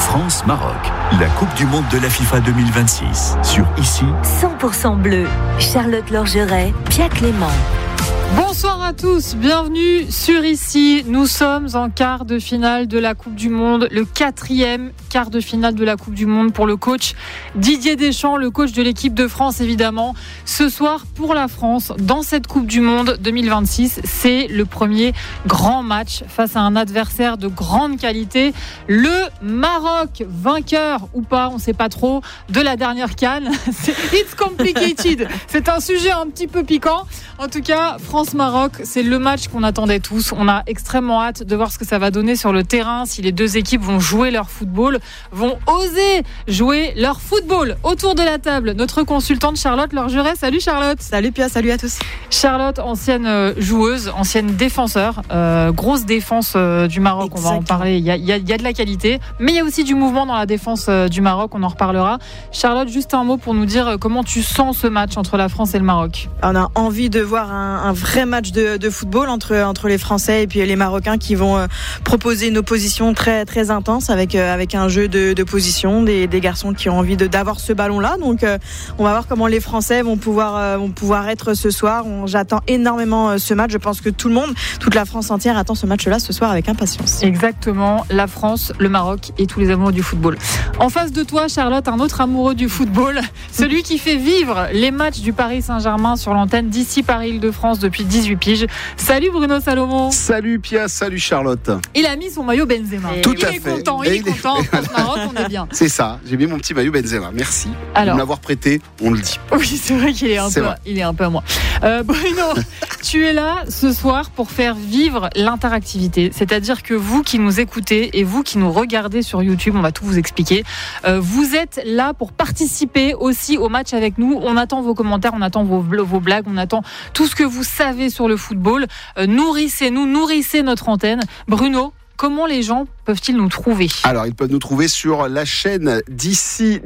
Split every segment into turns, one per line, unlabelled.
France-Maroc, la Coupe du Monde de la FIFA 2026. Sur ICI,
100% bleu. Charlotte Lorgeret, Pia Clément.
Bonsoir à tous, bienvenue sur ICI. Nous sommes en quart de finale de la Coupe du Monde, le 4e quart de finale de la Coupe du Monde pour le coach Didier Deschamps, le coach de l'équipe de France évidemment. Ce soir pour la France, dans cette Coupe du Monde 2026, c'est le premier grand match face à un adversaire de grande qualité, le Maroc, vainqueur ou pas, on ne sait pas trop, de la dernière CAN. It's complicated, c'est un sujet un petit peu piquant. En tout cas, France-Maroc, c'est le match qu'on attendait tous. On a extrêmement hâte de voir ce que ça va donner sur le terrain, si les deux équipes vont jouer leur football, vont oser jouer leur football. Autour de la table, notre consultante Charlotte Lorgeret. Salut Charlotte.
Salut Pia, salut à tous.
Charlotte, ancienne joueuse, ancienne défenseur, grosse défense du Maroc. Exactement. On va en parler, il y a de la qualité, mais il y a aussi du mouvement dans la défense du Maroc, on en reparlera. Charlotte, juste un mot pour nous dire comment tu sens ce match entre la France et le Maroc.
On a envie de voir un vrai match de football entre les Français et puis les Marocains qui vont proposer une opposition très, très intense avec un jeu de position, des garçons qui ont envie d'avoir ce ballon-là. Donc on va voir comment les Français vont pouvoir être ce soir. J'attends énormément ce match. Je pense que toute la France entière attend ce match-là ce soir avec impatience.
Exactement, la France, le Maroc et tous les amoureux du football. En face de toi, Charlotte, un autre amoureux du football, celui qui fait vivre les matchs du Paris Saint-Germain sur l'antenne d'ici Paris-Île-de-France depuis 18 piges. Salut Bruno Salomon.
Salut Pia, salut Charlotte.
Il a mis son maillot Benzema.
Tout à
fait. Il est content. France-Maroc, on est bien.
C'est ça, j'ai mis mon petit maillot Benzema. Merci de m'avoir prêté, on le dit.
Oui, c'est vrai qu'il est un peu à moi. Bruno, tu es là ce soir pour faire vivre l'interactivité. C'est-à-dire que vous qui nous écoutez et vous qui nous regardez sur YouTube, on va tout vous expliquer. Vous êtes là pour participer aussi au match avec nous. On attend vos commentaires, on attend vos blagues, on attend tout ce que vous savez sur le football. Nourrissez-nous, nourrissez notre antenne. Bruno, comment les gens peuvent-ils nous trouver ?
Alors, ils peuvent nous trouver sur la chaîne d'ICI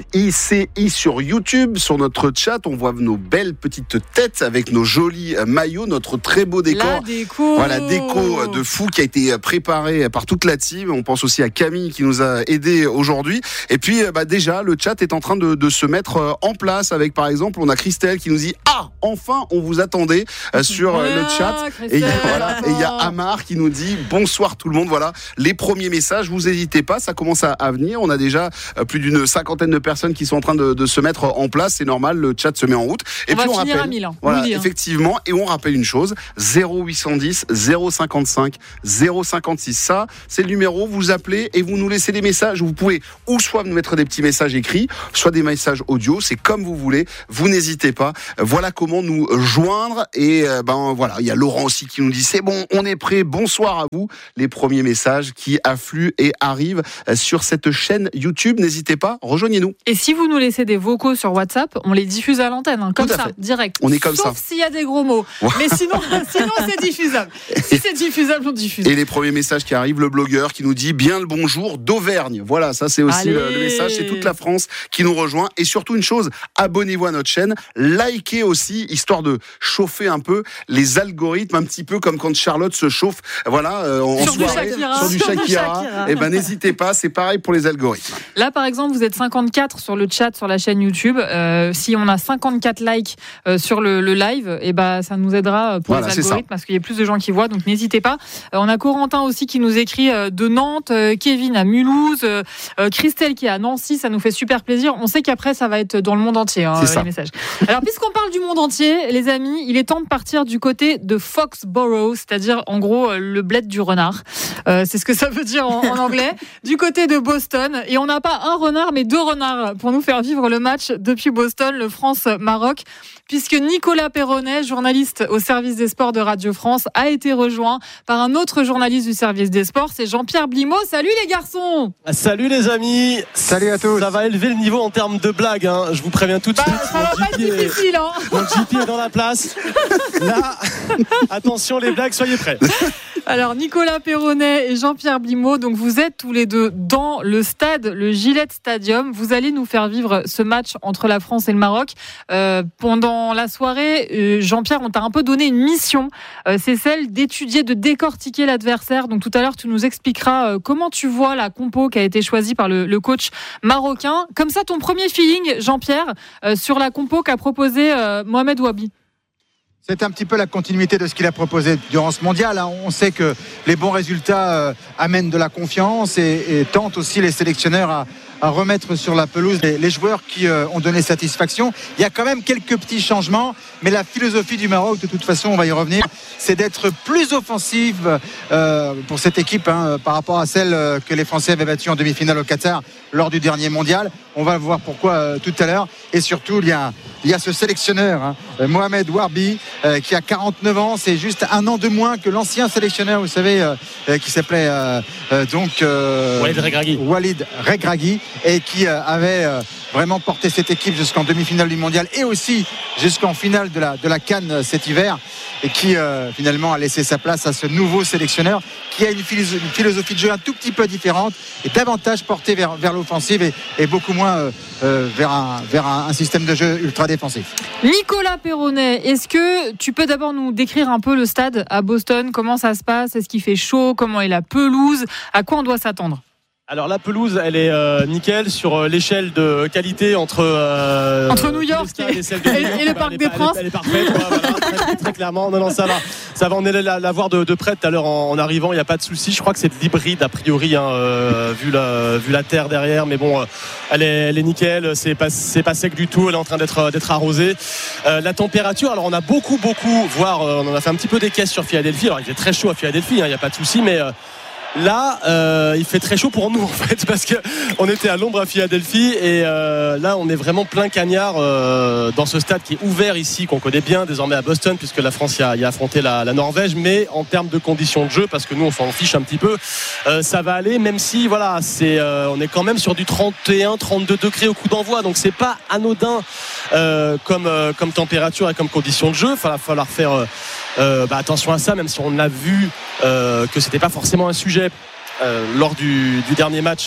sur YouTube. Sur notre chat, on voit nos belles petites têtes avec nos jolis maillots, notre très beau décor.
La déco.
Voilà, déco de fou qui a été préparée par toute la team. On pense aussi à Camille qui nous a aidés aujourd'hui. Et puis, déjà, le chat est en train de se mettre en place avec, par exemple, on a Christelle qui nous dit « Ah, enfin, on vous attendait sur le chat. » Et il y a Amar qui nous dit « Bonsoir tout le monde. » Voilà, les premiers messages, vous n'hésitez pas, ça commence à venir. On a déjà plus d'une 50aine de personnes qui sont en train de se mettre en place. C'est normal, le chat se met en route. Et puis on
finir
rappelle,
à 1000,
voilà, effectivement, et on rappelle une chose, 0810 055 056. Ça, c'est le numéro, vous appelez et vous nous laissez des messages. Vous pouvez ou soit nous mettre des petits messages écrits, soit des messages audio, c'est comme vous voulez. Vous n'hésitez pas. Voilà comment nous joindre. Et voilà, il y a Laurent aussi qui nous dit c'est bon, on est prêt. Bonsoir à vous. Les premiers messages qui affluent et arrivent sur cette chaîne YouTube. N'hésitez pas, rejoignez-nous.
Et si vous nous laissez des vocaux sur WhatsApp, on les diffuse à l'antenne, comme ça, direct.
On est comme
Sauf
ça.
Sauf s'il y a des gros mots. Mais sinon c'est diffusable. Si c'est diffusable, on diffuse.
Et les premiers messages qui arrivent, le blogueur qui nous dit bien le bonjour d'Auvergne. Voilà, ça c'est aussi le message. C'est toute la France qui nous rejoint. Et surtout une chose, abonnez-vous à notre chaîne, likez aussi, histoire de chauffer un peu les algorithmes, un petit peu comme quand Charlotte se chauffe. Voilà, en soirée, sur du Shakira. Et n'hésitez pas, c'est pareil pour les algorithmes.
Là, par exemple, vous êtes 54 sur le chat, sur la chaîne YouTube. Si on a 54 likes sur le live, ça nous aidera pour les algorithmes parce qu'il y a plus de gens qui voient. Donc n'hésitez pas. On a Corentin aussi qui nous écrit de Nantes, Kevin à Mulhouse, Christelle qui est à Nancy. Ça nous fait super plaisir. On sait qu'après ça va être dans le monde entier les messages. Alors puisqu'on parle du monde entier, les amis, il est temps de partir du côté de Foxborough, c'est-à-dire en gros le bled du renard. C'est ce que ça veut dire en anglais. Du côté de Boston, et on n'a pas un renard mais 2 renards pour nous faire vivre le match depuis Boston, le France-Maroc, puisque Nicolas Perronnet, journaliste au service des sports de Radio France, a été rejoint par un autre journaliste du service des sports, c'est Jean-Pierre Blimaud. Salut les garçons.
Salut les amis.
Salut à tous.
Ça va élever le niveau en termes de blagues, je vous préviens tout de suite.
Ça va pas être difficile,
Mon JP est dans la place. Là, attention les blagues, soyez prêts.
Alors Nicolas Perronnet et Jean-Pierre Blimaud, donc vous êtes tous les deux dans le stade, le Gillette Stadium. Vous allez nous faire vivre ce match entre la France et le Maroc. Pendant la soirée, Jean-Pierre, on t'a un peu donné une mission. C'est celle d'étudier, de décortiquer l'adversaire. Donc tout à l'heure, tu nous expliqueras comment tu vois la compo qui a été choisie par le coach marocain. Comme ça, ton premier feeling, Jean-Pierre, sur la compo qu'a proposé Mohamed Wabi.
C'est un petit peu la continuité de ce qu'il a proposé durant ce mondial. On sait que les bons résultats amènent de la confiance et tentent aussi les sélectionneurs à remettre sur la pelouse les joueurs qui ont donné satisfaction. Il y a quand même quelques petits changements, mais la philosophie du Maroc, de toute façon, on va y revenir, c'est d'être plus offensive pour cette équipe par rapport à celle que les Français avaient battue en demi-finale au Qatar lors du dernier mondial. On va voir pourquoi tout à l'heure. Et surtout, il y a ce sélectionneur, Mohamed Warbi, qui a 49 ans. C'est juste un an de moins que l'ancien sélectionneur, vous savez, qui s'appelait Walid Regragui, et qui avait vraiment porté cette équipe jusqu'en demi-finale du mondial et aussi jusqu'en finale de la CAN cet hiver, et qui finalement a laissé sa place à ce nouveau sélectionneur qui a une philosophie de jeu un tout petit peu différente et davantage portée vers l'offensive et beaucoup moins vers un système de jeu ultra défensif.
Nicolas Perronnet, est-ce que tu peux d'abord nous décrire un peu le stade à Boston? Comment ça se passe? Est-ce qu'il fait chaud? Comment est la pelouse? À quoi on doit s'attendre?
Alors la pelouse, elle est nickel sur l'échelle de qualité entre
New York et le Parc des Princes.
Elle est parfaite, voilà, très clairement. Non, ça va. On est la voir de près tout à l'heure en arrivant. Il n'y a pas de souci. Je crois que c'est de l'hybride a priori, vu la terre derrière. Mais bon, elle est nickel. C'est pas sec du tout. Elle est en train d'être arrosée. La température. Alors on a beaucoup, voire on en a fait un petit peu des caisses sur Philadelphie. Alors il fait très chaud à Philadelphie. Il n'y a pas de souci, mais là, il fait très chaud pour nous en fait, parce que on était à l'ombre à Philadelphie et là on est vraiment plein cagnard dans ce stade qui est ouvert ici, qu'on connaît bien désormais à Boston, puisque la France y a affronté la Norvège. Mais en termes de conditions de jeu, parce que nous on s'en fiche un petit peu, ça va aller, même si voilà, on est quand même sur du 31-32 degrés au coup d'envoi, donc c'est pas anodin comme température et comme conditions de jeu. Il va falloir faire attention à ça, même si on a vu que c'était pas forcément un sujet lors du dernier match,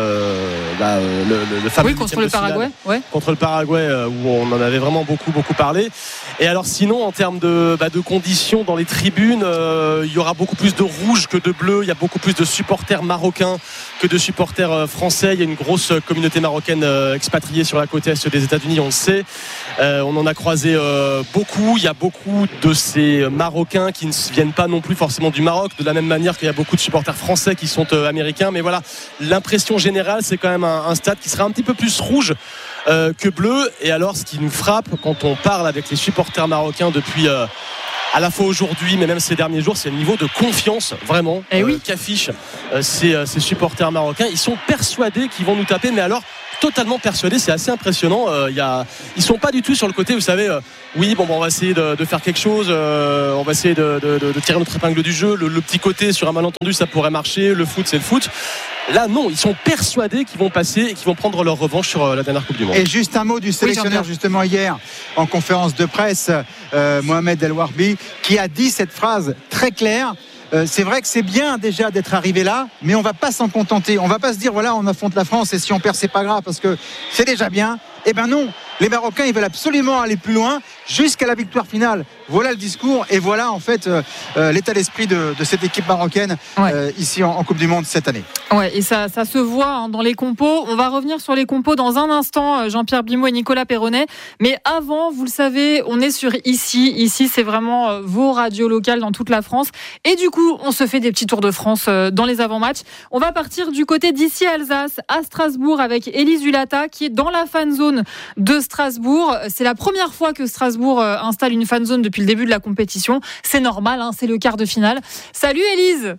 le fameux
contre le Paraguay,
contre le Paraguay, où on en avait vraiment beaucoup parlé. Et alors sinon, en termes de conditions dans les tribunes, il y aura beaucoup plus de rouge que de bleu. Il y a beaucoup plus de supporters marocains que de supporters français. Il y a une grosse communauté marocaine expatriée sur la côte est des États-Unis, on le sait. On en a croisé beaucoup. Il y a beaucoup de ces Marocains qui ne viennent pas non plus forcément du Maroc, de la même manière qu'il y a beaucoup de supporters français qui sont américains. Mais voilà, l'impression générale, c'est quand même un stade qui sera un petit peu plus rouge que bleu. Et alors, ce qui nous frappe quand on parle avec les supporters marocains depuis à la fois aujourd'hui, mais même ces derniers jours, c'est le niveau de confiance vraiment qu'affichent ces supporters marocains. Ils sont persuadés qu'ils vont nous taper, mais alors totalement persuadés, c'est assez impressionnant. Ils sont pas du tout sur le côté, vous savez, on va essayer de faire quelque chose, on va essayer de tirer notre épingle du jeu, le petit côté sur un malentendu ça pourrait marcher, le foot c'est le foot. Là non, ils sont persuadés qu'ils vont passer et qu'ils vont prendre leur revanche sur la dernière Coupe du Monde.
Et juste un mot du sélectionneur justement hier en conférence de presse, Mohamed El Warbi, qui a dit cette phrase très claire. C'est vrai que c'est bien déjà d'être arrivé là, mais on va pas s'en contenter. On va pas se dire voilà, on affronte la France et si on perd c'est pas grave parce que c'est déjà bien. Eh ben non, les Marocains ils veulent absolument aller plus loin jusqu'à la victoire finale. Voilà le discours et voilà en fait l'état d'esprit de cette équipe marocaine ici en Coupe du Monde cette année.
Ouais, et ça se voit dans les compos. On va revenir sur les compos dans un instant, Jean-Pierre Blimaud et Nicolas Perronnet. Mais avant, vous le savez, on est sur Ici. Ici, c'est vraiment vos radios locales dans toute la France. Et du coup, on se fait des petits tours de France dans les avant-matchs. On va partir du côté d'Ici Alsace, à Strasbourg, avec Élise Hulata, qui est dans la fan zone de Strasbourg. C'est la première fois que Strasbourg installe une fan zone depuis le début de la compétition. C'est normal, c'est le quart de finale. Salut Élise.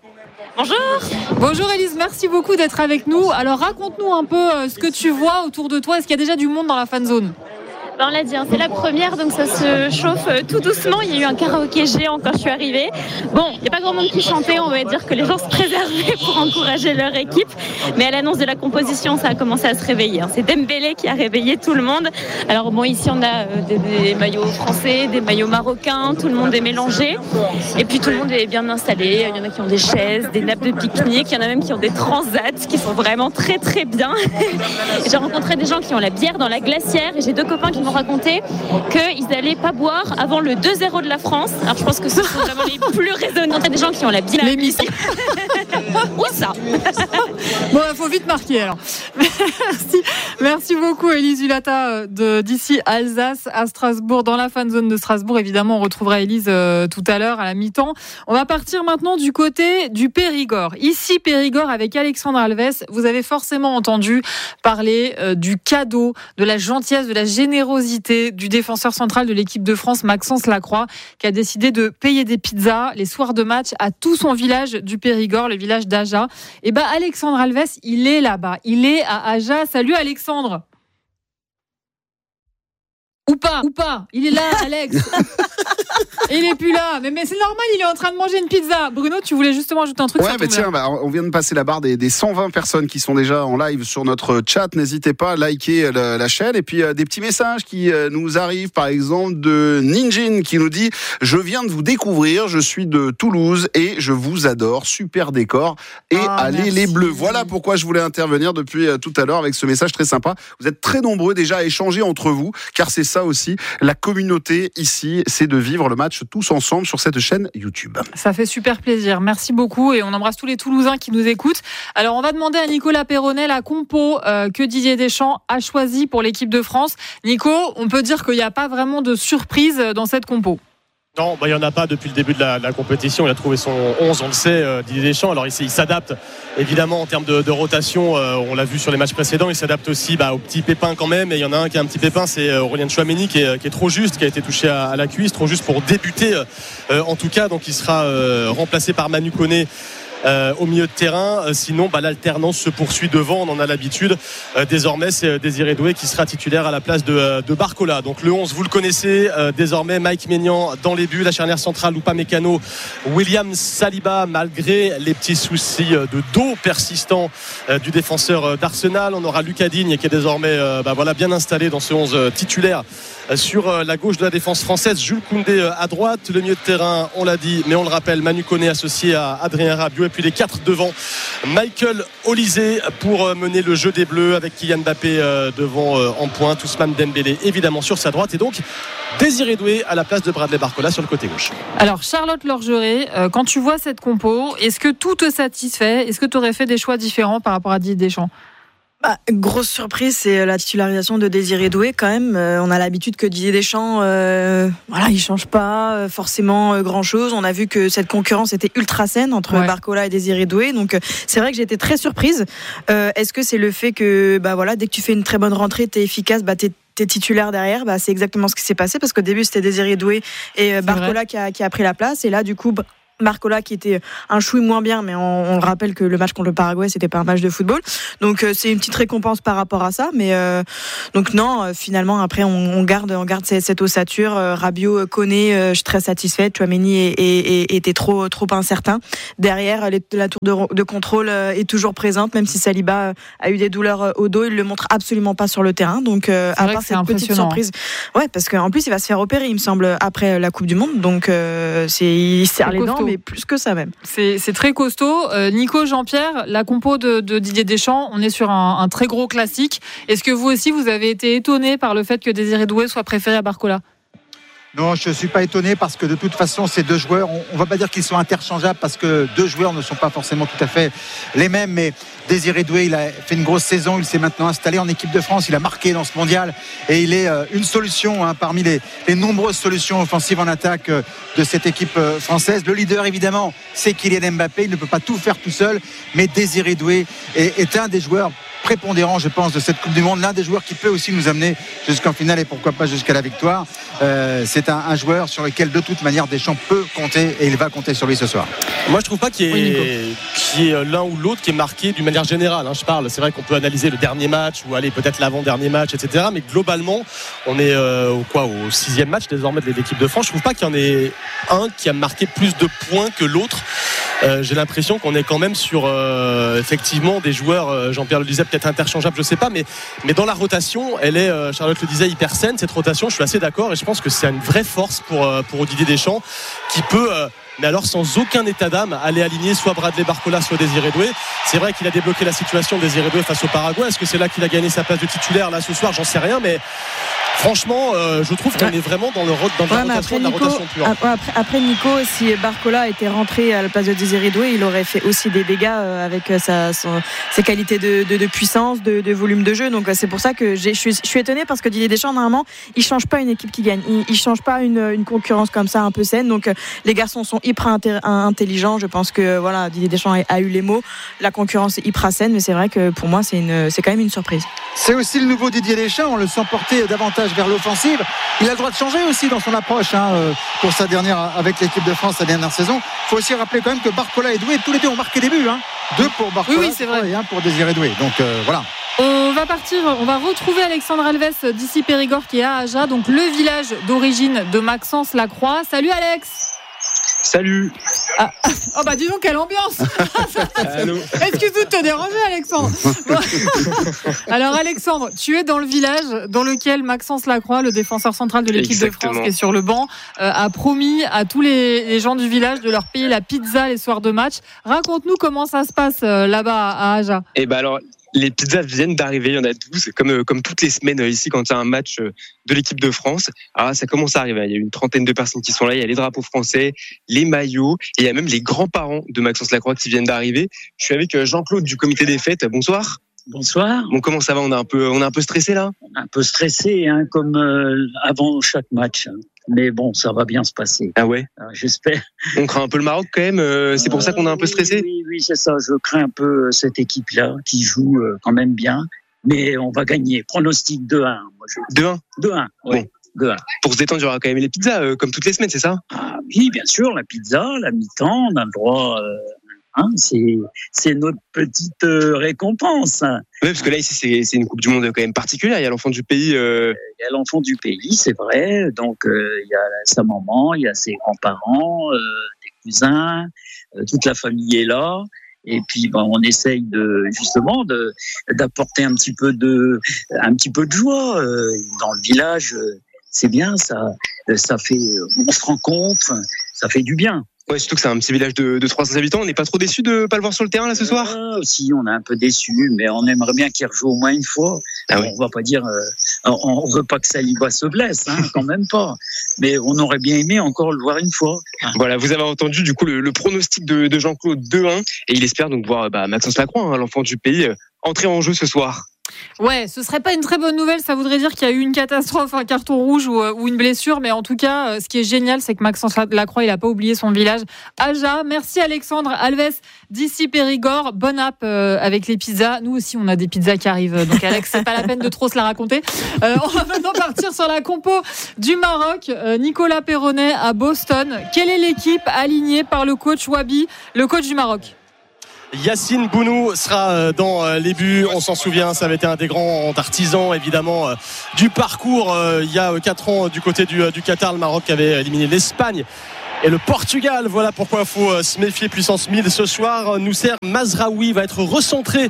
Bonjour Élise, merci beaucoup d'être avec nous. Alors raconte-nous un peu ce que tu vois autour de toi. Est-ce qu'il y a déjà du monde dans la fan zone ?
On l'a dit, c'est la première, donc ça se chauffe tout doucement. Il y a eu un karaoké géant quand je suis arrivée. Bon, il n'y a pas grand monde qui chantait, on va dire que les gens se préservaient pour encourager leur équipe. Mais à l'annonce de la composition, ça a commencé à se réveiller. C'est Dembélé qui a réveillé tout le monde. Alors bon, ici on a des maillots français, des maillots marocains, tout le monde est mélangé. Et puis tout le monde est bien installé. Il y en a qui ont des chaises, des nappes de pique-nique, il y en a même qui ont des transats qui sont vraiment très très bien. J'ai rencontré des gens qui ont la bière dans la glacière et j'ai 2 copains qui m'ont raconté qu'ils n'allaient pas boire avant le 2-0 de la France. Alors je pense que ce sont vraiment les plus raisonnants. Des gens qui ont la bière. Où ça?
Bon, il faut vite marquer alors. Merci beaucoup Élise Hulata d'ici Alsace à Strasbourg, dans la fan zone de Strasbourg. Évidemment, on retrouvera Élise tout à l'heure à la mi-temps. On va partir maintenant du côté du Périgord. Ici Périgord avec Alexandre Alves. Vous avez forcément entendu parler du cadeau, de la gentillesse, de la générosité du défenseur central de l'équipe de France, Maxence Lacroix, qui a décidé de payer des pizzas les soirs de match à tout son village du Périgord, le village d'Aja. Et Alexandre Alves, il est là-bas. Il est à Aja. Salut Alexandre. Ou pas. Il est là, Alex. Il est plus là. Mais c'est normal, il est en train de manger une pizza. Bruno, tu voulais justement ajouter un truc.
Ouais, mais tiens, on vient de passer la barre des 120 personnes qui sont déjà en live sur notre chat. N'hésitez pas à liker la chaîne. Et puis, des petits messages qui nous arrivent, par exemple, de Ninjin qui nous dit « Je viens de vous découvrir, je suis de Toulouse et je vous adore. Super décor. Et allez merci. Les Bleus. » Voilà pourquoi je voulais intervenir depuis tout à l'heure avec ce message très sympa. Vous êtes très nombreux déjà à échanger entre vous, car c'est ça aussi, la communauté ici, c'est de vivre le match tous ensemble sur cette chaîne YouTube.
Ça fait super plaisir, merci beaucoup et on embrasse tous les Toulousains qui nous écoutent. Alors on va demander à Nicolas Perronnet la compo que Didier Deschamps a choisi pour l'équipe de France. Nico, on peut dire qu'il n'y a pas vraiment de surprise dans cette compo.
Non, il n'y en a pas depuis le début de la compétition. Il a trouvé son 11, on le sait, Didier Deschamps. Alors il s'adapte évidemment en termes de rotation. On l'a vu sur les matchs précédents. Il s'adapte aussi aux petits pépins quand même. Et il y en a un qui a un petit pépin, c'est Aurélien Tchouaméni qui est trop juste, qui a été touché à la cuisse, trop juste pour débuter en tout cas. Donc il sera remplacé par Manu Koné. Au milieu de terrain, sinon l'alternance se poursuit devant, on en a l'habitude. Désormais c'est Désiré Doué qui sera titulaire à la place de Barcola. Donc le 11 vous le connaissez, désormais Mike Maignan dans les buts, la charnière centrale Upamecano, William Saliba, malgré les petits soucis de dos persistants du défenseur d'Arsenal. On aura Lucas Digne qui est désormais bien installé dans ce 11 titulaire sur la gauche de la défense française. Jules Koundé à droite, le milieu de terrain on l'a dit, mais on le rappelle, Manu Koné associé à Adrien Rabiot, et puis les 4 devant, Michael Olysée pour mener le jeu des Bleus avec Kylian Mbappé devant en pointe, Ousmane Dembélé évidemment sur sa droite et donc Désiré Doué à la place de Bradley Barcola sur le côté gauche.
Alors Charlotte Lorgeret, quand tu vois cette compo, est-ce que tout te satisfait? Est-ce que tu aurais fait des choix différents par rapport à Didier Deschamps?
Grosse surprise, c'est la titularisation de Désiré Doué quand même. On a l'habitude que Didier Deschamps, il change pas forcément grand chose. On a vu que cette concurrence était ultra saine entre Barcola et Désiré Doué. Donc c'est vrai que j'ai été très surprise. Est-ce que c'est le fait que dès que tu fais une très bonne rentrée, t'es efficace, t'es titulaire derrière, c'est exactement ce qui s'est passé parce qu'au début c'était Désiré Doué et Barcola qui a pris la place et là du coup Barcola qui était un chouille moins bien, mais on rappelle que le match contre le Paraguay c'était pas un match de football, donc c'est une petite récompense par rapport à ça, mais donc non, finalement après on garde cette ossature. Rabiot, Koné, je suis très satisfaite. Tchouaméni était trop incertain derrière. La tour de contrôle est toujours présente, même si Saliba a eu des douleurs au dos, il le montre absolument pas sur le terrain, donc à part cette petite surprise, parce qu'en plus il va se faire opérer il me semble après la Coupe du Monde, donc il serre les dents, mais plus que ça même.
C'est très costaud. Nico, Jean-Pierre, la compo de Didier Deschamps, on est sur un très gros classique. Est-ce que vous aussi, vous avez été étonné par le fait que Désiré Doué soit préféré à Barcola?
Non, je ne suis pas étonné parce que de toute façon, ces deux joueurs, on ne va pas dire qu'ils sont interchangeables parce que deux joueurs ne sont pas forcément tout à fait les mêmes. Mais Désiré Doué, il a fait une grosse saison, il s'est maintenant installé en équipe de France, il a marqué dans ce mondial et il est une solution parmi les nombreuses solutions offensives en attaque de cette équipe française. Le leader, évidemment, c'est Kylian Mbappé, il ne peut pas tout faire tout seul, mais Désiré Doué est un des joueurs prépondérant, je pense, de cette Coupe du Monde, l'un des joueurs qui peut aussi nous amener jusqu'en finale et pourquoi pas jusqu'à la victoire. c'est un joueur sur lequel de toute manière Deschamps peut compter et il va compter sur lui ce soir.
Moi je trouve pas qu'il y ait l'un ou l'autre qui est marqué d'une manière générale, je parle, c'est vrai qu'on peut analyser le dernier match ou aller peut-être l'avant-dernier match, etc., mais globalement on est au 6e match désormais de l'équipe de France. Je trouve pas qu'il y en ait un qui a marqué plus de points que l'autre. J'ai l'impression qu'on est quand même sur effectivement des joueurs, Jean-Pierre le disait, peut-être interchangeables, je sais pas, mais dans la rotation elle est, Charlotte le disait, hyper saine cette rotation. Je suis assez d'accord et je pense que c'est une vraie force pour Didier Deschamps qui peut mais alors sans aucun état d'âme aller aligner soit Bradley Barcola soit Désiré Doué. C'est vrai qu'il a débloqué la situation Désiré Doué face au Paraguay. Est-ce que c'est là qu'il a gagné sa place de titulaire là ce soir? J'en sais rien, mais franchement je trouve qu'on est vraiment dans la rotation pure.
Après Nico, si Barcola était rentré à la place de Désiré Doué, il aurait fait aussi des dégâts avec ses qualités de puissance, de volume de jeu. Donc c'est pour ça que je suis étonné, parce que Didier Deschamps normalement il change pas une équipe qui gagne, il change pas une concurrence comme ça un peu saine. Donc les garçons sont hyper intelligents. Je pense que voilà, Didier Deschamps a eu les mots. La concurrence est hyper saine, mais c'est vrai que pour moi c'est quand même une surprise.
C'est aussi le nouveau Didier Deschamps. On le sent porter davantage vers l'offensive. Il a le droit de changer aussi dans son approche pour sa dernière avec l'équipe de France sa dernière saison. Il faut aussi rappeler quand même que Barcola et Doué tous les deux ont marqué des buts. 2 pour Barcola
c'est vrai.
Et 1 pour Désiré Doué. Donc voilà.
On va retrouver Alexandre Alves d'ici Périgord qui est à Aja, donc le village d'origine de Maxence Lacroix. Salut Alex.
Salut.
Oh bah dis donc, quelle ambiance. Excuse-nous de te déranger Alexandre. Alors Alexandre, tu es dans le village dans lequel Maxence Lacroix, le défenseur central de l'équipe de France qui est sur le banc, a promis à tous les gens du village de leur payer la pizza les soirs de match. Raconte-nous comment ça se passe là-bas à Aja.
Alors les pizzas viennent d'arriver, il y en a 12, comme toutes les semaines ici quand il y a un match de l'équipe de France. Alors ça commence à arriver, il y a une trentaine de personnes qui sont là, il y a les drapeaux français, les maillots, et il y a même les grands-parents de Maxence Lacroix qui viennent d'arriver. Je suis avec Jean-Claude du comité des fêtes. Bonsoir.
Bonsoir.
Bon, comment ça va? On est un peu stressé là?
Un peu stressé, comme avant chaque match. Mais bon, ça va bien se passer.
Ah ouais?
J'espère.
On craint un peu le Maroc quand même. C'est pour ça qu'on est un peu stressé.
Oui, c'est ça. Je crains un peu cette équipe-là qui joue quand même bien. Mais on va gagner. Pronostic 2-1.
2-1?
2-1. Oui. Bon. 2-1.
Pour se détendre, il y aura quand même les pizzas comme toutes les semaines, c'est ça?
Ah oui, bien sûr, la pizza, la mi-temps, on a le droit. C'est notre petite récompense.
Oui, parce que là, ici, c'est une Coupe du Monde quand même particulière. Il y a l'enfant du pays.
Il y a l'enfant du pays, c'est vrai. Donc, il y a sa maman, il y a ses grands-parents, des cousins, toute la famille est là. Et puis, on essaye justement d'apporter un petit peu de joie dans le village. C'est bien, ça fait, on se rencontre, ça fait du bien.
Ouais, surtout que c'est un petit village de 300 habitants. On n'est pas trop déçus de pas le voir sur le terrain là ce soir?
Si, on est un peu déçus, mais on aimerait bien qu'il rejoue au moins une fois. On va pas dire, on veut pas que Saliba se blesse, quand même pas. Mais on aurait bien aimé encore le voir une fois.
Voilà, vous avez entendu du coup le pronostic de Jean-Claude 2-1, et il espère donc voir Maxence Lacroix, l'enfant du pays, entrer en jeu ce soir.
Ouais, ce serait pas une très bonne nouvelle, ça voudrait dire qu'il y a eu une catastrophe, un carton rouge ou une blessure, mais en tout cas, ce qui est génial, c'est que Maxence Lacroix, il a pas oublié son village. Aja, merci Alexandre Alves d'ici Périgord, bonne app avec les pizzas. Nous aussi, on a des pizzas qui arrivent, donc Alex, c'est pas la peine de trop se la raconter. On va maintenant partir sur la compo du Maroc. Nicolas Perronnet à Boston. Quelle est l'équipe alignée par le coach Wabi, le coach du Maroc?
Yacine Bounou sera dans les buts, on s'en souvient, ça avait été un des grands artisans évidemment du parcours il y a 4 ans du côté du Qatar. Le Maroc avait éliminé l'Espagne et le Portugal. Voilà pourquoi il faut se méfier puissance 1000 ce soir. Nousser Mazraoui va être recentré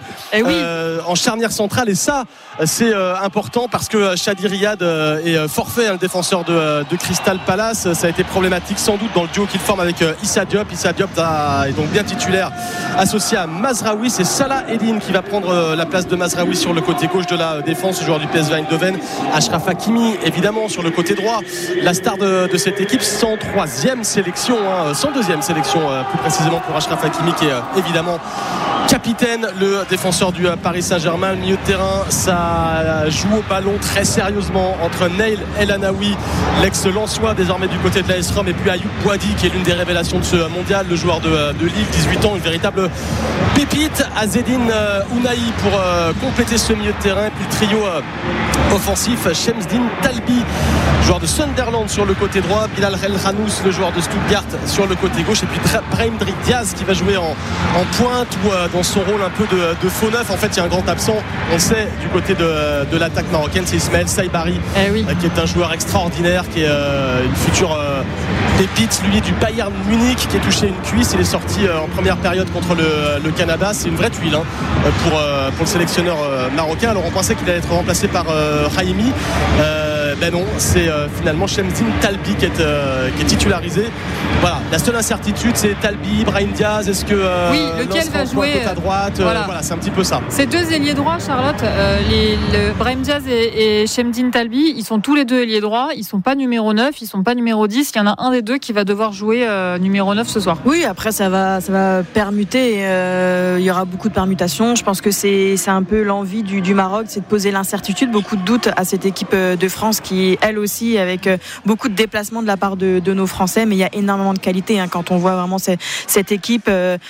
en charnière centrale, et ça c'est important parce que Chadi Riyad est forfait, le défenseur de Crystal Palace. Ça a été problématique sans doute dans le duo qu'il forme avec Issa Diop. Issa Diop est donc bien titulaire associé à Mazraoui. C'est Salah Eddine qui va prendre la place de Mazraoui sur le côté gauche de la défense, joueur du PSV Eindhoven. Achraf Hakimi évidemment sur le côté droit, la star de cette équipe. 102e sélection plus précisément pour Achraf Hakimi, qui est évidemment capitaine, le défenseur du Paris Saint-Germain. Le milieu de terrain, ça joue au ballon très sérieusement entre Naïl El Anaoui, l'ex-Lensois désormais du côté de l'AS Rome, et puis Ayoub Boadi, qui est l'une des révélations de ce mondial, le joueur de Lille, 18 ans, une véritable pépite. Azzedine Ounahi pour compléter ce milieu de terrain, et puis le trio offensif, Shemsdine Talbi, joueur de Sunderland sur le côté droit, Bilal El Rhanous, le joueur de Stuttgart sur le côté gauche, et puis Brahim Diaz qui va jouer en pointe ou dans son rôle un peu de faux neuf. En fait, il y a un grand absent, on sait, du côté de l'attaque marocaine, c'est Ismaël Saibari, qui est un joueur extraordinaire, qui est une future pépite, lui, du Bayern Munich, qui est touché une cuisse. Il est sorti en première période contre le Canada. C'est une vraie tuile pour le sélectionneur marocain. Alors on pensait qu'il allait être remplacé par Raimi. Ben non, c'est finalement Shemsdine Talbi qui est titularisé. Voilà, la seule incertitude, c'est Talbi, Brahim Diaz. Est-ce que
lequel va jouer
à droite, voilà, c'est un petit peu ça.
Ces deux ailiers droits, Charlotte, Brahim Diaz et Shemsdine Talbi, ils sont tous les deux ailiers droits. Ils sont pas numéro 9, ils sont pas numéro 10. Il y en a un des deux qui va devoir jouer numéro 9 ce soir.
Oui, après ça va permuter. Il y aura beaucoup de permutations. Je pense que c'est un peu l'envie du Maroc, c'est de poser l'incertitude, beaucoup de doutes à cette équipe de France qui, elle aussi, avec beaucoup de déplacements de la part de nos Français, mais il y a énormément de qualité quand on voit vraiment cette équipe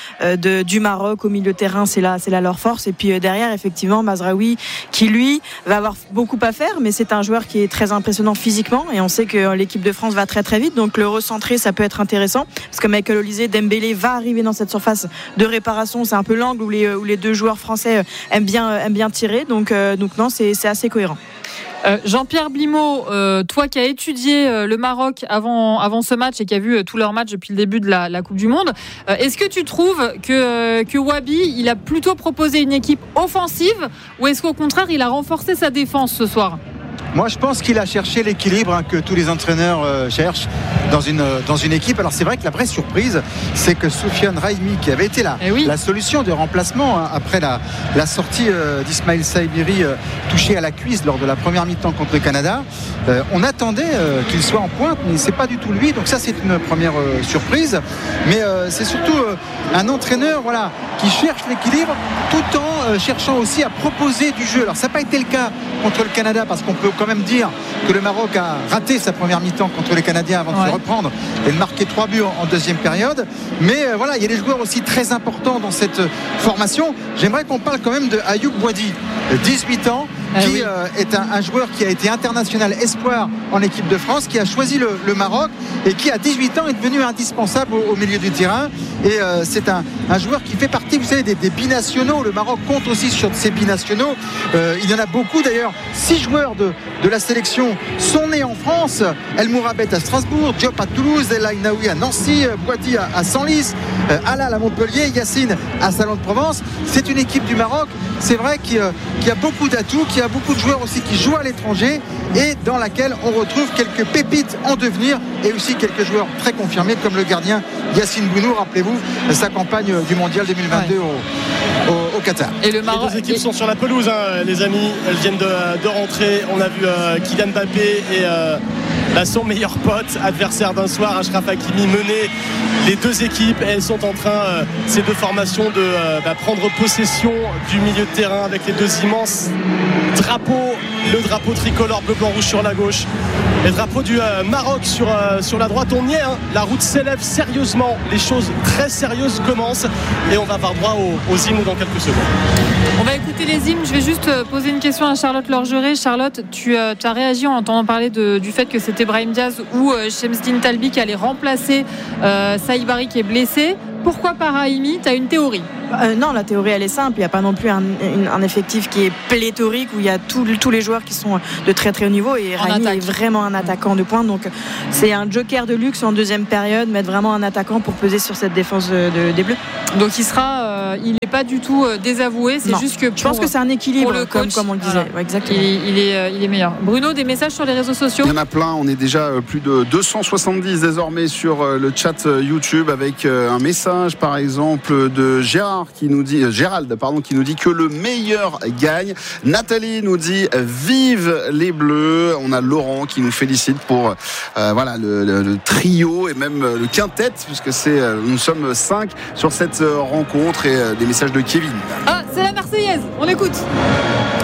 du Maroc au milieu de terrain, c'est là leur force. Et puis derrière, effectivement, Mazraoui qui lui va avoir beaucoup à faire, mais c'est un joueur qui est très impressionnant physiquement, et on sait que l'équipe de France va très très vite, donc le recentrer, ça peut être intéressant, parce que Michael Olise, Dembélé va arriver dans cette surface de réparation. C'est un peu l'angle où les deux joueurs français aiment bien tirer, donc non, c'est assez cohérent.
Jean-Pierre Blimaud, toi qui as étudié le Maroc avant ce match et qui a vu tous leurs matchs depuis le début de la Coupe du Monde, est-ce que tu trouves que Wabi, il a plutôt proposé une équipe offensive, ou est-ce qu'au contraire il a renforcé sa défense ce soir ?
Moi, je pense qu'il a cherché l'équilibre que tous les entraîneurs cherchent dans une équipe. Alors, c'est vrai que la vraie surprise, c'est que Soufiane Raimi, qui avait été la solution de remplacement après la sortie d'Ismaël Saibiri touché à la cuisse lors de la première mi-temps contre le Canada, on attendait qu'il soit en pointe, mais c'est pas du tout lui. Donc ça, c'est une première surprise. Mais c'est surtout un entraîneur, qui cherche l'équilibre tout en cherchant aussi à proposer du jeu. Alors, ça n'a pas été le cas contre le Canada, parce qu'on peut quand même dire que le Maroc a raté sa première mi-temps contre les Canadiens avant de se reprendre et de marquer 3 buts en deuxième période. Mais il y a des joueurs aussi très importants dans cette formation. J'aimerais qu'on parle quand même de Ayoub Boadi, 18 ans, qui est un joueur qui a été international espoir en équipe de France, qui a choisi le Maroc et qui à 18 ans est devenu indispensable au milieu du terrain. Et c'est un joueur qui fait partie, vous savez, des binationaux. Le Maroc compte aussi sur ces binationaux. Il y en a beaucoup d'ailleurs. 6 joueurs de la sélection sont nés en France. El Mourabet à Strasbourg, Diop à Toulouse, El Ainaoui à Nancy, Boadi à Senlis, Alal à Montpellier, Yacine à Salon de Provence. C'est une équipe du Maroc, c'est vrai, qui a beaucoup d'atouts, qui a beaucoup de joueurs aussi qui jouent à l'étranger, et dans laquelle on retrouve quelques pépites en devenir, et aussi quelques joueurs très confirmés comme le gardien Yacine Bounou. Rappelez-vous sa campagne du mondial 2022 au Qatar.
Et le Maroc, les deux équipes sont sur la pelouse, les amis. Elles viennent de rentrer. On a vu Kylian Mbappé et son meilleur pote, adversaire d'un soir, Achraf Hakimi, mener les deux équipes. Elles sont en train, ces deux formations, de prendre possession du milieu de terrain avec les deux immenses drapeaux. Le drapeau tricolore bleu blanc rouge sur la gauche, le drapeau du Maroc sur la droite. On y est, la route s'élève sérieusement, les choses très sérieuses commencent, et on va avoir droit aux hymnes dans quelques secondes.
On va écouter les hymnes. Je vais juste poser une question à Charlotte Lorgeret. Charlotte, tu as réagi en entendant parler du fait que c'était Brahim Diaz ou Shemsdine Talbi qui allait remplacer Saibari qui est blessé. Pourquoi pas Raimi ? Tu as une théorie ?
Non, la théorie elle est simple. Il n'y a pas non plus un effectif qui est pléthorique, où il y a tous les joueurs qui sont de très très haut niveau, et Raimi est vraiment un attaquant de pointe, donc c'est un joker de luxe en deuxième période, mettre vraiment un attaquant pour peser sur cette défense des Bleus.
Donc il n'est pas du tout désavoué, c'est juste que
je pense que c'est un équilibre, comme on le disait.
Voilà. Exactement. Il est meilleur. Bruno, des messages sur les réseaux sociaux ?
Il y en a plein, on est déjà plus de 270 désormais sur le chat YouTube, avec un message par exemple de Gérald qui nous dit que le meilleur gagne. Nathalie nous dit vive les Bleus. On a Laurent qui nous félicite pour le trio et même le quintet, puisque nous sommes 5 sur cette rencontre, et des messages de Kevin.
Ah, c'est la Marseillaise, on écoute.